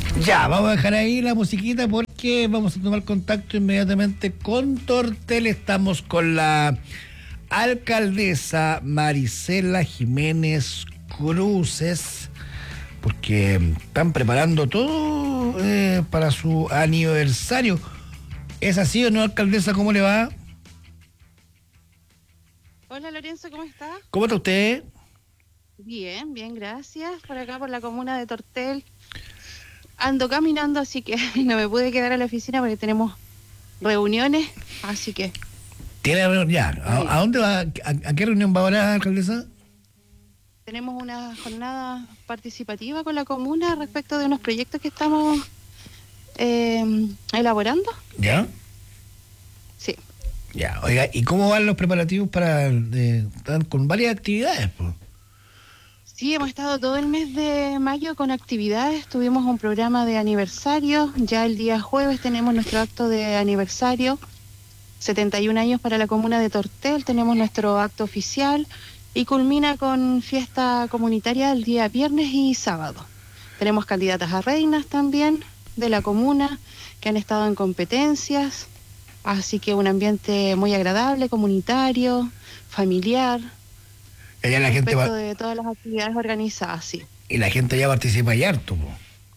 Ya, vamos a dejar ahí la musiquita porque vamos a tomar contacto inmediatamente con Tortel. Estamos con la alcaldesa Marisela Jiménez Cruces, porque están preparando todo para su aniversario. ¿Es así o no, alcaldesa? ¿Cómo le va? Hola Lorenzo, ¿cómo está? ¿Cómo está usted? Bien, bien, gracias. Por acá, por la comuna de Tortel. Ando caminando, así que no me pude quedar a la oficina porque tenemos reuniones, así que... ¿Tiene reunión ya? ¿A dónde va? ¿A qué reunión va ahora, alcaldesa? Tenemos una jornada participativa con la comuna respecto de unos proyectos que estamos elaborando. ¿Ya? Sí. Ya, oiga, ¿y cómo van los preparativos para están con varias actividades, pues? Sí, hemos estado todo el mes de mayo con actividades. Tuvimos un programa de aniversario. Ya el día jueves tenemos nuestro acto de aniversario. 71 años para la comuna de Tortel. Tenemos nuestro acto oficial. Y culmina con fiesta comunitaria el día viernes y sábado. Tenemos candidatas a reinas también de la comuna que han estado en competencias. Así que un ambiente muy agradable, comunitario, familiar. Allá la gente va, de todas las actividades organizadas, sí. y la gente ya participa y harto, po.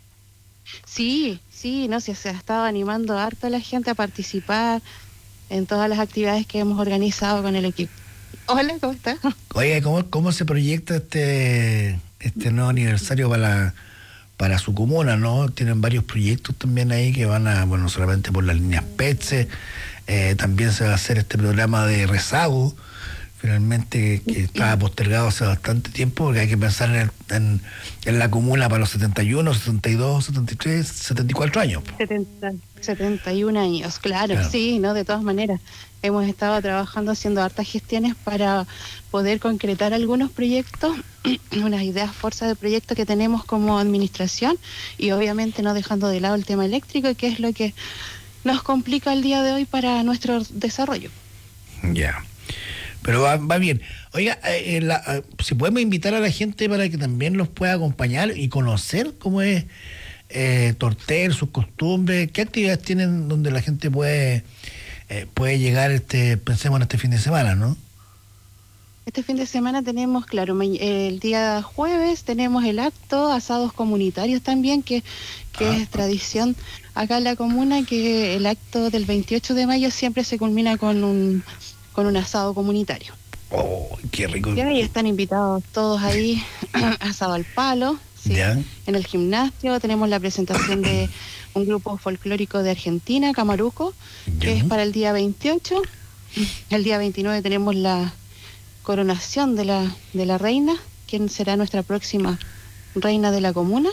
Sí, no, se ha estado animando harto a la gente a participar en todas las actividades que hemos organizado con el equipo. Hola, ¿cómo estás? Oiga, ¿cómo se proyecta este nuevo aniversario para su comuna, no? Tienen varios proyectos también ahí que van a, bueno, solamente por las líneas PETSE, también se va a hacer este programa de rezago, finalmente, que estaba postergado hace bastante tiempo, porque hay que pensar en la comuna para los 71, 72, 73, 74 años. 71 años, claro, sí, ¿no? De todas maneras, hemos estado trabajando, haciendo hartas gestiones para poder concretar algunos proyectos, unas ideas fuerzas de proyectos que tenemos como administración, y obviamente no dejando de lado el tema eléctrico, que es lo que nos complica el día de hoy para nuestro desarrollo. Ya. Pero va bien. Oiga, si podemos invitar a la gente para que también los pueda acompañar y conocer cómo es Tortel, sus costumbres, qué actividades tienen donde la gente puede llegar, pensemos en este fin de semana, ¿no? Este fin de semana tenemos, claro, el día jueves tenemos el acto, asados comunitarios también, que es tradición acá en la comuna, que el acto del 28 de mayo siempre se culmina con un asado comunitario. ¡Oh, qué rico! Y están invitados todos ahí, asado al palo, ¿sí? En el gimnasio tenemos la presentación de un grupo folclórico de Argentina, Camaruco, que es para el día 28. El día 29 tenemos la coronación de la reina, quien será nuestra próxima reina de la comuna.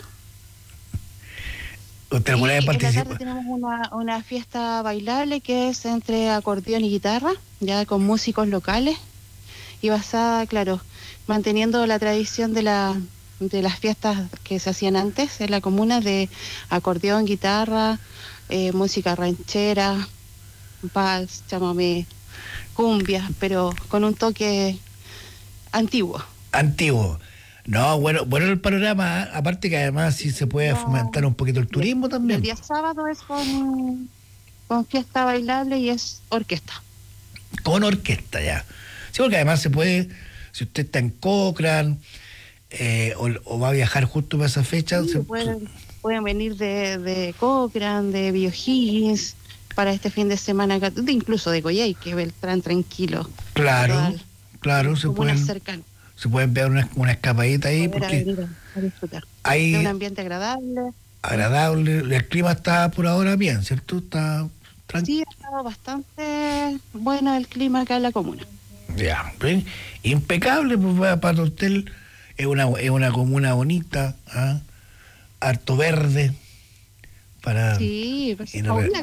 ¿Usted puede participar? En la tarde tenemos una fiesta bailable que es entre acordeón y guitarra, ya con músicos locales, y basada, claro, manteniendo la tradición de las fiestas que se hacían antes en la comuna, de acordeón, guitarra, música ranchera, vals, chamamé, cumbia, pero con un toque antiguo. No, bueno el panorama, aparte que además sí se puede fomentar un poquito el turismo también. El día sábado es con fiesta bailable y es orquesta. Con orquesta, ya. Sí, porque además se puede, si usted está en Cochrane o va a viajar justo para esa fecha. Sí, pueden venir de Cochrane, de O'Higgins, para este fin de semana, incluso de Coyhai, que Beltrán tranquilo. Claro, se pueden ver una escapadita ahí, porque a disfrutar. Hay un ambiente agradable. El clima está por ahora bien, ¿cierto? Está tranquilo. Sí, ha estado bastante bueno el clima acá en la comuna. Ya, ¿ven? Impecable, pues para Tortel es una comuna bonita, harto verde. Sí, pues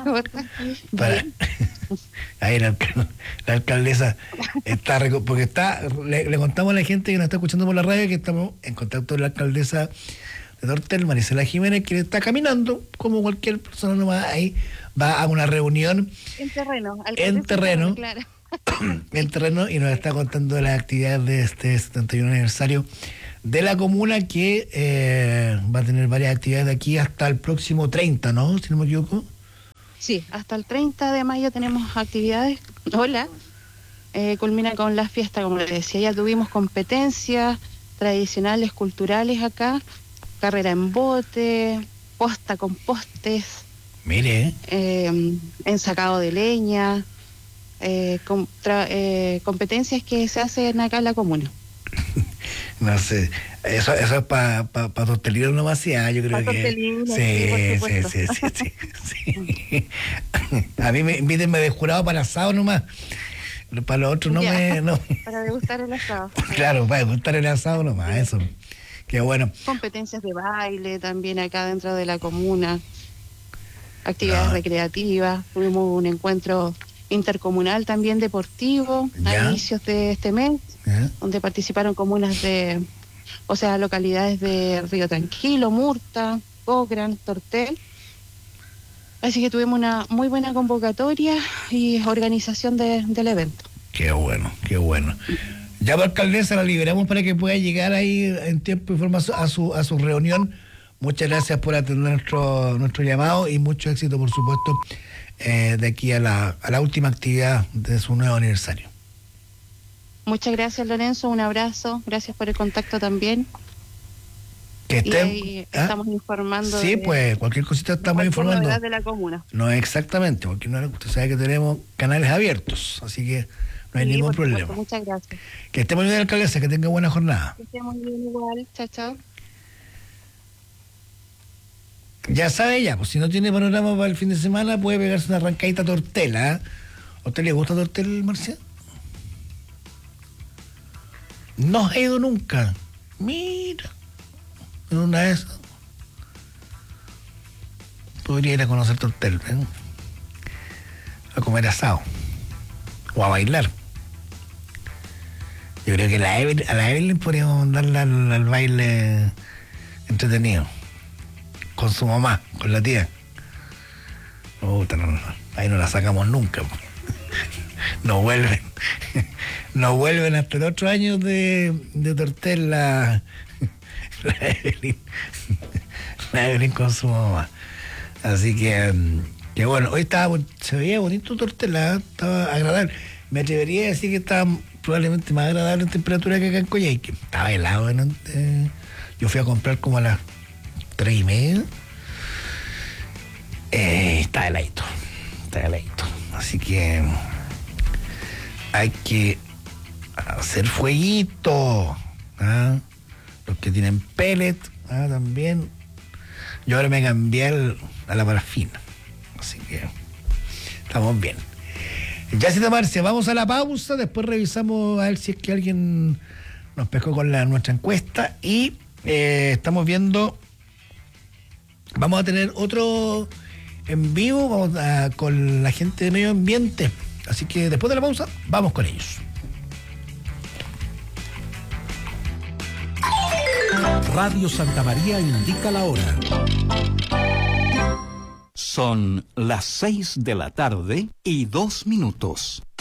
ahí la alcaldesa está, porque le contamos a la gente que nos está escuchando por la radio que estamos en contacto con la alcaldesa de Tortel, Marisela Jiménez, que está caminando como cualquier persona nomás, ahí va a una reunión en terreno claro. En terreno, y nos está contando las actividades de este 71 aniversario de la comuna que va a tener varias actividades de aquí hasta el próximo 30, ¿no? Si no me equivoco. Sí, hasta el 30 de mayo tenemos actividades. Hola. Culmina con la fiesta, como les decía. Ya tuvimos competencias tradicionales, culturales acá. Carrera en bote, posta con postes. Mire. Ensacado de leña. Competencias que se hacen acá en la comuna. No sé, eso es para tortelinos nomás, sí, yo creo que... Sí. A mí invítenme de jurado para el asado nomás, para los otros no. Para degustar el asado. Claro, para degustar el asado nomás, eso. Qué bueno. Competencias de baile también acá dentro de la comuna, actividades recreativas, tuvimos un encuentro intercomunal también deportivo a inicios de este mes, donde participaron comunas localidades de Río Tranquilo, Murta, Cochrane, Tortel. Así que tuvimos una muy buena convocatoria y organización del evento. Qué bueno. Ya, por alcaldesa, la liberamos para que pueda llegar ahí en tiempo y forma a su reunión. Muchas gracias por atender nuestro llamado y mucho éxito, por supuesto, de aquí a la última actividad de su nuevo aniversario. Muchas gracias, Lorenzo, un abrazo, gracias por el contacto también. Que estén, y estamos informando. Sí, pues cualquier cosita estamos informando. Novedad de la comuna. No, exactamente, porque usted sabe que tenemos canales abiertos, así que no hay ningún problema. Muchas gracias. Que esté muy bien, alcaldesa, que tenga buena jornada. Que esté muy bien igual, chao. Ya sabe pues si no tiene panorama para el fin de semana, puede pegarse una arrancadita tortela. ¿A usted le gusta tortel, Marcia? No ha ido nunca. Mira. En una de esas podría ir a conocer tortel, a comer asado o a bailar. Yo creo que a la Evelyn podríamos mandarla al baile entretenido con su mamá, con la tía. No, ahí no la sacamos nunca. No vuelven hasta el otro año de tortel la Evelyn con su mamá. Así que bueno, hoy se veía bonito tortela, estaba agradable. Me atrevería a decir que estaba probablemente más agradable en temperatura que acá en Coyhaique. Estaba helado, ¿no? Yo fui a comprar como a las 3:30. Está heladito. Así que hay que hacer fueguito, los que tienen pellet, también. Yo ahora me cambié a la parafina, así que estamos bien. Ya, si te Marcia, vamos a la pausa, después revisamos a ver si es que alguien nos pescó con nuestra encuesta y estamos viendo, vamos a tener otro en vivo, con la gente de Medio Ambiente, así que después de la pausa vamos con ellos. Radio Santa María indica la hora. Son las 6:02 p.m.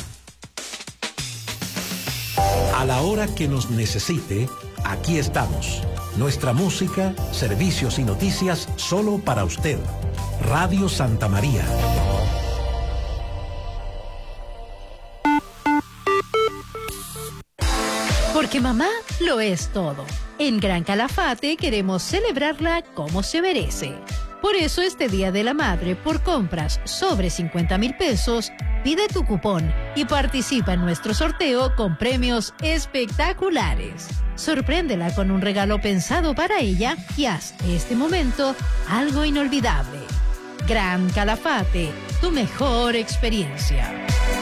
A la hora que nos necesite, aquí estamos. Nuestra música, servicios y noticias solo para usted. Radio Santa María. Porque mamá lo es todo. En Gran Calafate queremos celebrarla como se merece. Por eso este Día de la Madre, por compras sobre 50,000 pesos, pide tu cupón y participa en nuestro sorteo con premios espectaculares. Sorpréndela con un regalo pensado para ella y haz de este momento algo inolvidable. Gran Calafate, tu mejor experiencia.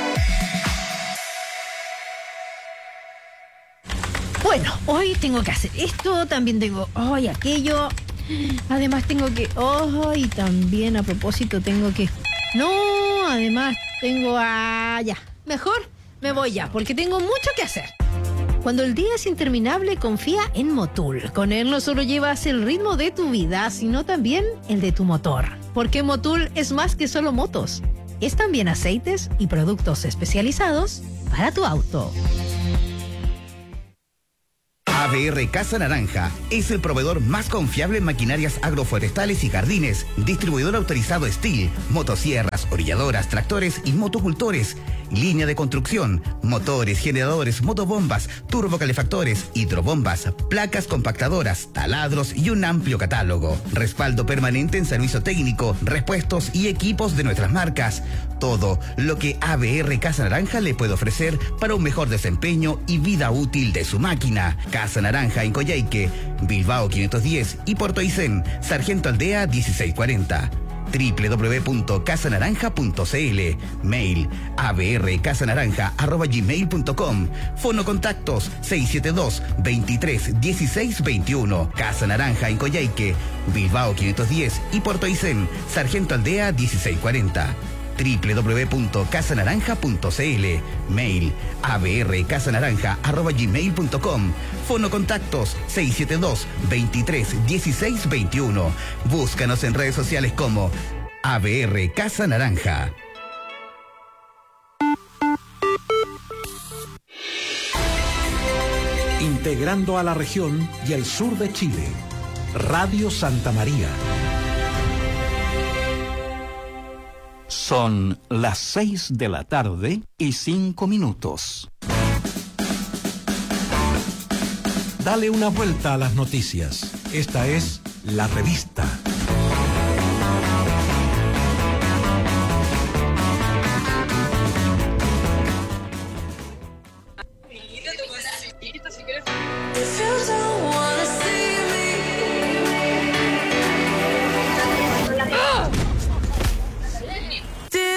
Bueno, hoy tengo que hacer esto, también tengo aquello. Además tengo que... y también a propósito tengo que... No, además tengo... ya, mejor me voy ya, porque tengo mucho que hacer. Cuando el día es interminable, confía en Motul. Con él no solo llevas el ritmo de tu vida, sino también el de tu motor. Porque Motul es más que solo motos. Es también aceites y productos especializados para tu auto. ABR Casa Naranja es el proveedor más confiable en maquinarias agroforestales y jardines, distribuidor autorizado Steel, motosierras, orilladoras, tractores y motocultores, línea de construcción, motores, generadores, motobombas, turbocalefactores, hidrobombas, placas compactadoras, taladros y un amplio catálogo. Respaldo permanente en servicio técnico, repuestos y equipos de nuestras marcas. Todo lo que ABR Casa Naranja le puede ofrecer para un mejor desempeño y vida útil de su máquina. Casa Naranja en Coyhaique, Bilbao 510 y Puerto Aysén, Sargento Aldea 1640. www.casanaranja.cl. Mail abrcasanaranja@gmail.com. Fono contactos 672 23 16 21. Casa Naranja en Coyhaique, Bilbao 510 y Puerto Aysén, Sargento Aldea 1640. www.casanaranja.cl. Mail abrcasanaranja@gmail.com. Fono contactos 672 23 16 21. Búscanos en redes sociales como ABR Casa Naranja. Integrando a la región y el sur de Chile. Radio Santa María. Son las 6:05 p.m. Dale una vuelta a las noticias. Esta es La Revista.